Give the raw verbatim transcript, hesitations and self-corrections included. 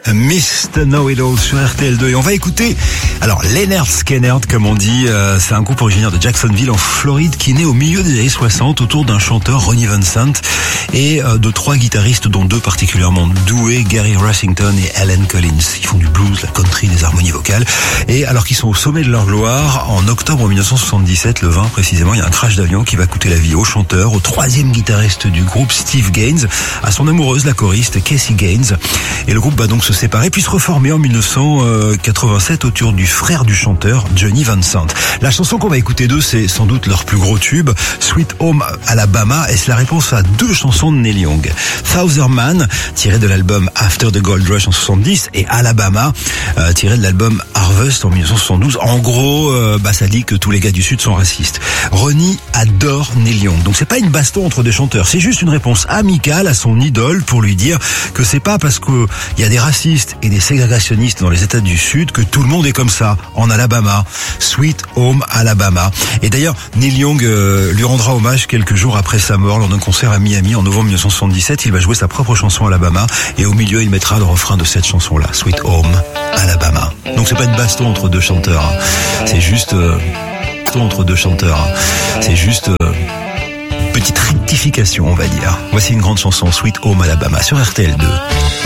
mister Know-It-All sur R T L deux. Et on va écouter, alors, Lynyrd Skynyrd, comme on dit, euh, c'est un groupe originaire de Jacksonville, en Floride, qui naît au milieu des années soixante, autour d'un chanteur, Ronnie Vincent, et euh, de trois guitaristes, dont deux particulièrement doués, Gary Rossington et Allen Collins. Ils font du blues, la country, des harmonies vocales. Et alors qu'ils sont au sommet de leur gloire, en octobre mille neuf cent soixante-dix-sept, le vingt précisément, il y a un crash d'avion qui va coûter la vie au chanteur, au troisième guitariste du groupe, Steve Gaines, à son amoureuse, la choriste Casey Gaines. Et le groupe va donc se séparer, puis se reformer en mille neuf cent quatre-vingt-sept autour du frère du chanteur, Johnny Vincent. La chanson qu'on va écouter d'eux, c'est sans doute leur plus gros tube, Sweet Home Alabama, et c'est la réponse à deux chansons de Neil Young. Thousand Man, tiré de l'album After the Gold Rush en soixante-dix, et Alabama, euh, tiré de l'album Harvest en mille neuf cent soixante-douze. En gros, euh, bah ça dit que tous les gars du Sud sont racistes. Ronnie adore Neil Young, donc c'est pas une baston entre deux chanteurs, c'est juste une réponse amicale à son idole pour lui dire que c'est pas parce que il y a des racistes et des ségrégationnistes dans les États du Sud que tout le monde est comme ça en Alabama. Sweet Home Alabama. Et d'ailleurs, Neil Young euh, lui rendra hommage quelques jours après sa mort lors d'un concert à Miami en novembre mille neuf cent soixante-dix-sept. Il va jouer sa propre chanson Alabama et au milieu il mettra le refrain de cette chanson-là, Sweet Home Alabama. Donc c'est pas une baston entre deux chanteurs, hein. C'est juste euh, baston entre deux chanteurs. Hein. C'est juste euh, petite rectification, on va dire. Voici une grande chanson, Sweet Home Alabama sur R T L deux.